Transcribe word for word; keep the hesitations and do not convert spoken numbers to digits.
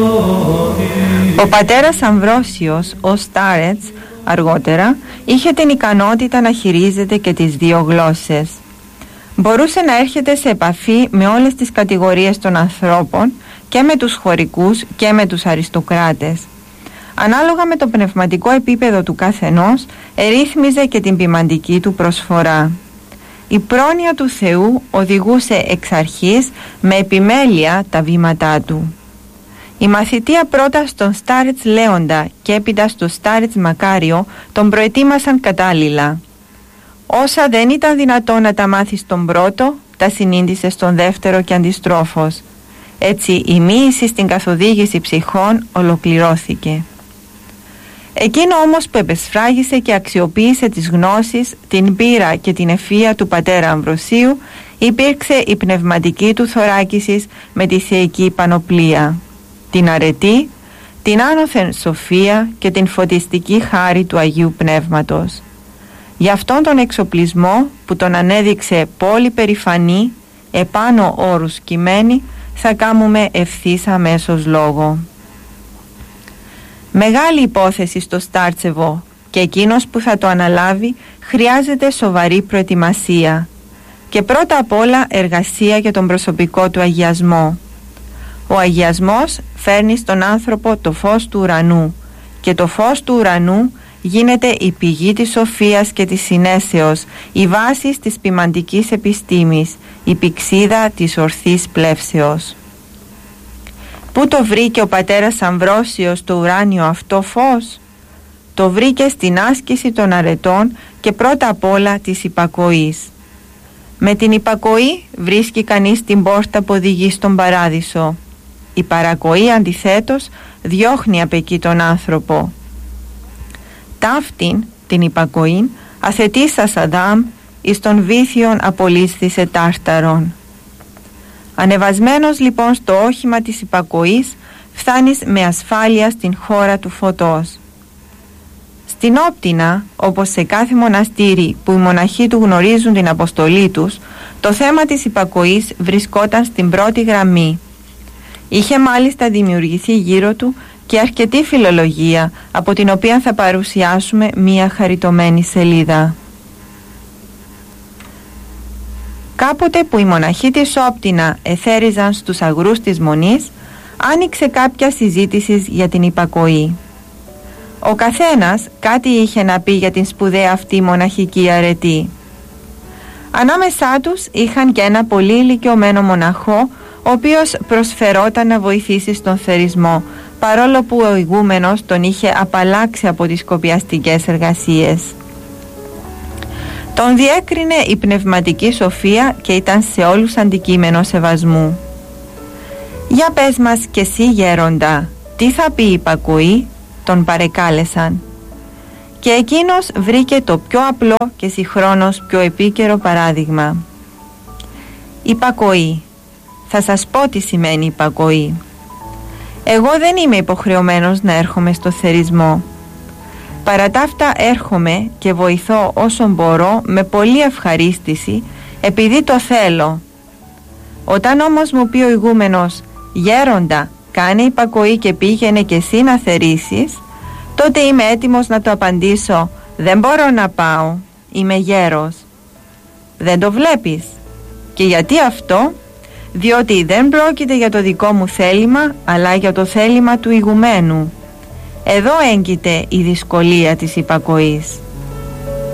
Ο πατέρας Αμβρόσιος, ο Στάρετς, αργότερα, είχε την ικανότητα να χειρίζεται και τις δύο γλώσσες. Μπορούσε να έρχεται σε επαφή με όλες τις κατηγορίες των ανθρώπων, και με τους χωρικούς και με τους αριστοκράτες. Ανάλογα με το πνευματικό επίπεδο του καθενός, ερύθμιζε και την ποιμαντική του προσφορά. Η πρόνοια του Θεού οδηγούσε εξ αρχής με επιμέλεια τα βήματά του. Η μαθητεία πρώτα στον Στάρετς Λέοντα και έπειτα στο Στάρετς Μακάριο τον προετοίμασαν κατάλληλα. Όσα δεν ήταν δυνατό να τα μάθει στον πρώτο, τα συνήντησε στον δεύτερο και αντιστρόφως. Έτσι η μοίηση στην καθοδήγηση ψυχών ολοκληρώθηκε. Εκείνο όμως που επεσφράγισε και αξιοποίησε τις γνώσεις, την πείρα και την ευφυΐα του πατέρα Αμβροσίου υπήρξε η πνευματική του θωράκισης με τη θεϊκή πανοπλία, την αρετή, την άνωθεν σοφία και την φωτιστική χάρη του Αγίου Πνεύματος. Γι' αυτόν τον εξοπλισμό που τον ανέδειξε πόλη περηφανή, επάνω όρους κειμένη, θα κάμουμε ευθύς αμέσως λόγο. Μεγάλη υπόθεση στο Στάρτσεβο και εκείνος που θα το αναλάβει χρειάζεται σοβαρή προετοιμασία και πρώτα απ' όλα εργασία για τον προσωπικό του αγιασμό. Ο αγιασμός φέρνει στον άνθρωπο το φως του ουρανού και το φως του ουρανού γίνεται η πηγή της σοφίας και της συνέσεως, η βάση της ποιμαντικής επιστήμης, η πηξίδα της ορθής πλεύσεως. Πού το βρήκε ο πατέρας Αμβρόσιος το ουράνιο αυτό φως? Το βρήκε στην άσκηση των αρετών και πρώτα απ' όλα της υπακοής. Με την υπακοή βρίσκει κανείς την πόρτα που οδηγεί στον παράδεισο. Η παρακοή αντιθέτως διώχνει απ' εκεί τον άνθρωπο. Ταύτην την υπακοήν αθετήσας Αδάμ εις των βήθιων απολύσθησε τάρταρον. Ανεβασμένος λοιπόν στο όχημα της υπακοής φτάνεις με ασφάλεια στην χώρα του φωτός. Στην Όπτινα, όπως σε κάθε μοναστήρι που οι μοναχοί του γνωρίζουν την αποστολή τους, το θέμα της υπακοής βρισκόταν στην πρώτη γραμμή. Είχε μάλιστα δημιουργηθεί γύρω του και αρκετή φιλολογία, από την οποία θα παρουσιάσουμε μία χαριτωμένη σελίδα. Κάποτε που οι μοναχοί της Όπτινα εθέριζαν στους αγρούς της Μονής, άνοιξε κάποια συζήτηση για την υπακοή. Ο καθένας κάτι είχε να πει για την σπουδαία αυτή μοναχική αρετή. Ανάμεσά τους είχαν και ένα πολύ ηλικιωμένο μοναχό, ο οποίος προσφερόταν να βοηθήσει στον θερισμό, παρόλο που ο ηγούμενος τον είχε απαλλάξει από τις κοπιαστικές εργασίες. Τον διέκρινε η πνευματική σοφία και ήταν σε όλους αντικείμενο σεβασμού. «Για πες μας κι εσύ, γέροντα, τι θα πει η υπακοή?» τον παρεκάλεσαν. Και εκείνος βρήκε το πιο απλό και συγχρόνως πιο επίκαιρο παράδειγμα. «Υπακοή. Θα σας πω τι σημαίνει υπακοή. Εγώ δεν είμαι υποχρεωμένος να έρχομαι στο θερισμό. Παρά τα αυτά έρχομαι και βοηθώ όσο μπορώ με πολλή ευχαρίστηση, επειδή το θέλω. Όταν όμως μου πει ο ηγούμενος, γέροντα, κάνε υπακοή και πήγαινε και εσύ να θερίσεις, τότε είμαι έτοιμος να το απαντήσω, δεν μπορώ να πάω, είμαι γέρος. Δεν το βλέπεις? Και γιατί αυτό? Διότι δεν πρόκειται για το δικό μου θέλημα, αλλά για το θέλημα του ηγουμένου. Εδώ έγκυται η δυσκολία της υπακοής.